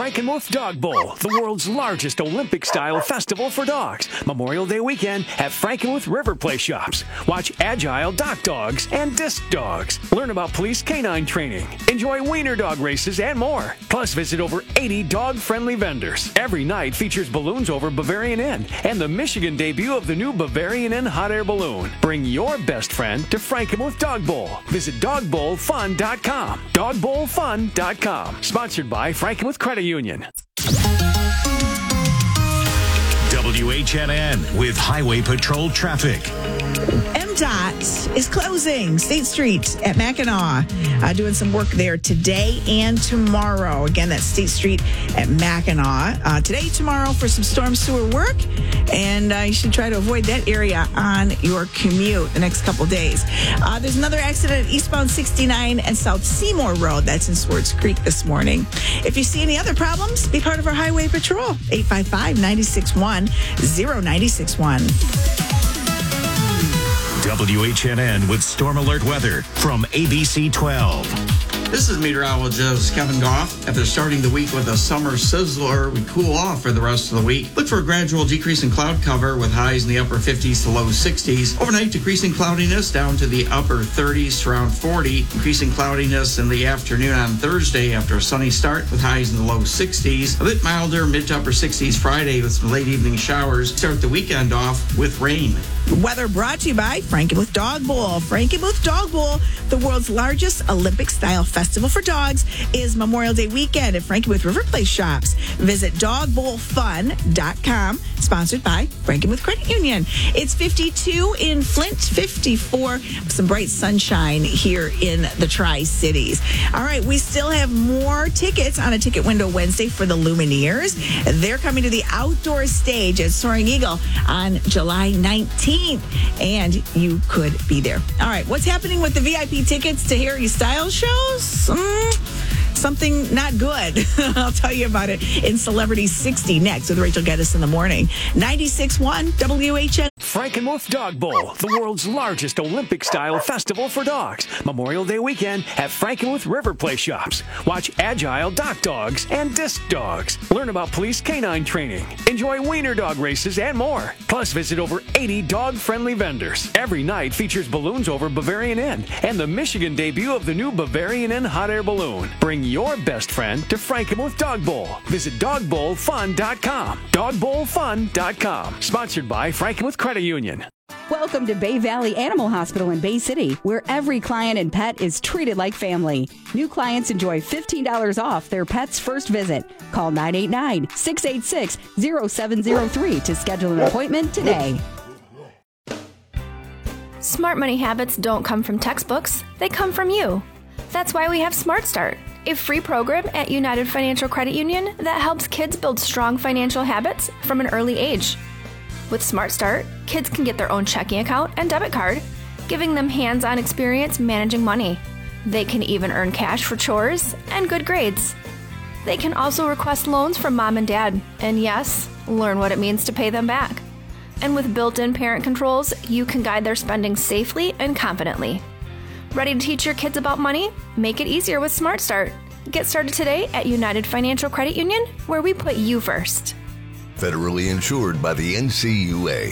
Frankenmuth Dog Bowl, the world's largest Olympic-style festival for dogs. Memorial Day weekend at Frankenmuth River Play Shops. Watch agile dock dogs and disc dogs. Learn about police canine training. Enjoy wiener dog races and more. Plus, visit over 80 dog-friendly vendors. Every night features balloons over Bavarian Inn and the Michigan debut of the new Bavarian Inn hot air balloon. Bring your best friend to Frankenmuth Dog Bowl. Visit dogbowlfun.com. Dogbowlfun.com. Sponsored by Frankenmuth Credit Union. WHNN with Highway Patrol traffic. MDOT is closing State Street at Mackinac, doing some work there today and tomorrow. Again, that's State Street at Mackinac. Today, tomorrow for some storm sewer work, and you should try to avoid that area on your commute the next couple days. There's another accident at eastbound 69 and South Seymour Road. That's in Swartz Creek this morning. If you see any other problems, be part of our Highway Patrol. 855-961-0961. WHNN with Storm Alert Weather from ABC 12. This is meteorologist Kevin Goff. After starting the week with a summer sizzler, we cool off for the rest of the week. Look for a gradual decrease in cloud cover with highs in the upper 50s to low 60s. Overnight, decreasing cloudiness down to the upper 30s to around 40. Increasing cloudiness in the afternoon on Thursday after a sunny start with highs in the low 60s. A bit milder, mid to upper 60s Friday with some late evening showers. Start the weekend off with rain. Weather brought to you by Frankenmuth Dog Bowl. Frankenmuth Dog Bowl, the world's largest Olympic-style festival for dogs, is Memorial Day weekend at Frankenmuth River Play Shops. Visit dogbowlfun.com, sponsored by Frankenmuth Credit Union. It's 52 in Flint, 54, some bright sunshine here in the Tri-Cities. All right, we still have more tickets on a ticket window Wednesday for the Lumineers. They're coming to the outdoor stage at Soaring Eagle on July 19th. And you could be there. All right, what's happening with the VIP tickets to Harry Styles shows? Something not good. I'll tell you about it in Celebrity 60 next with Rachel Geddes in the morning. 96.1 WHN. Frankenmuth Dog Bowl, the world's largest Olympic-style festival for dogs. Memorial Day weekend at Frankenmuth River Play Shops. Watch agile dock dogs and disc dogs. Learn about police canine training. Enjoy wiener dog races and more. Plus, visit over 80 dog-friendly vendors. Every night features balloons over Bavarian Inn and the Michigan debut of the new Bavarian Inn hot air balloon. Bring your best friend to Frankenmuth Dog Bowl. Visit dogbowlfun.com. Dogbowlfun.com. Sponsored by Frankenmuth Credit Union. Welcome to Bay Valley Animal Hospital in Bay City, where every client and pet is treated like family. New clients enjoy $15 off their pet's first visit. Call 989-686-0703 to schedule an appointment today. Smart money habits don't come from textbooks. They come from you. That's why we have Smart Start, a free program at United Financial Credit Union that helps kids build strong financial habits from an early age. With Smart Start, kids can get their own checking account and debit card, giving them hands-on experience managing money. They can even earn cash for chores and good grades. They can also request loans from mom and dad, and yes, learn what it means to pay them back. And with built-in parent controls, you can guide their spending safely and confidently. Ready to teach your kids about money? Make it easier with Smart Start. Get started today at United Financial Credit Union, where we put you first. Federally insured by the NCUA.